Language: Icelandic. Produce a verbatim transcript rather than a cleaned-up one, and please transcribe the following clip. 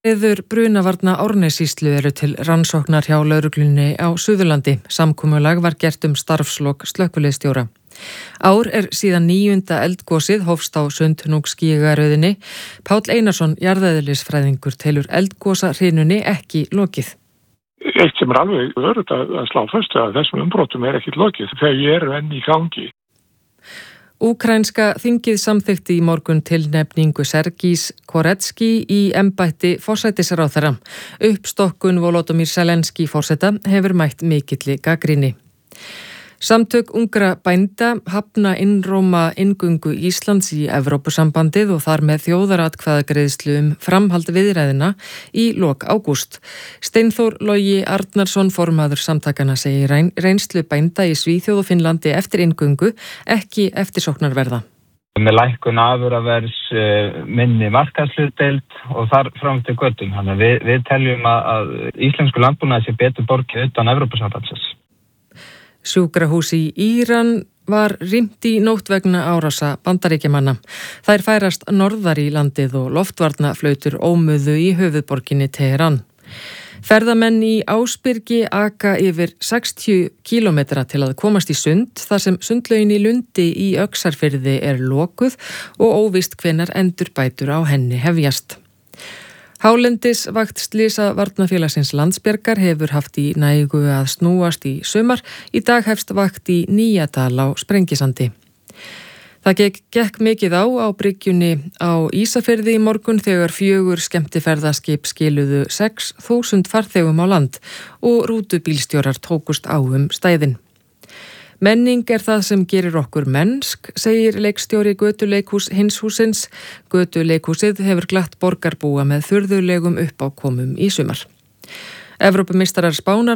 Viður brunavarna Árnessýslu eru til rannsóknar hjá lögreglunni á Suðurlandi. Samkomulag var gert um starfslok slökkviliðsstjóra. Ár er síðan níunda eldgosið hófst á Sundhnúksgígaröðinni. Páll Einarsson, jarðeðlisfræðingur, telur eldgosahrynunni ekki lokið. Eitt sem er alveg öruggt að slá föstu að þessum umbrotum er ekkit lokið. Þegar ég er enn í gangi. Úkraínska þingið samþykkti í morgun tilnefningu Sergís Koretsky í embætti forsætisráðherra. Uppstokkun Volodymyr Zelenský forseta hefur mætt mikilli gagnrýni. Samtök ungra bænda hafna innróma inngöngu Íslands í Evrópusambandið og þar með þjóðaratkvæðagreiðslu um framhald viðræðina í lok ágúst. Steinþór Logi Arnarsson, formaður samtakana, segir reyn, reynslu bænda í Svíþjóð og Finnlandi eftir inngöngu ekki eftirsóknarverða. Með lækkun afurðaverðs, minni markaðshlutdeild og þar fram til göttum. Þannig við, við teljum að, að íslensku landbúnaði sé betur borgið utan Evrópusambandsins. Sjúkrahús í Íran var rýmt í nótt vegna árasa Bandaríkjamanna. Þær færast norðar í landið og loftvarnaflautur ómuðu í höfuðborginni Teheran. Ferðamenn í Ásbyrgi aka yfir sextíu kílómetra til að komast í sund þar sem sundlaugin í Lundi í Öxarfirði er lokuð og óvíst hvenær endurbætur á henni hefjast. Hálendis vakt Slysavarnafélagsins Landsbjargar hefur haft í nægu að snúast í sumar. Í dag hefst vakt í Nýjadal á Sprengisandi. Það gekk, gekk mikið á á bryggjunni á Ísafirði í morgun þegar fjögur skemmtiferðaskip skiluðu sex þúsund farþegum á land og rútubílstjórar tókust á um stæðin. Menning er það sem gerir okkur mennsk, segir leikstjóri Götuleikhús Hinshúsins. Götuleikhúsið hefur glatt borgarbúa með furðulegum uppákomum í sumar. Evrópumeistarar Spánar